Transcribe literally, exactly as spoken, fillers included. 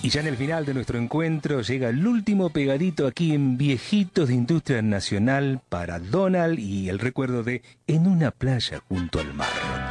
Y ya en el final de nuestro encuentro llega el último pegadito aquí en Viejitos de Industria Nacional para Donald y el recuerdo de En una playa junto al mar.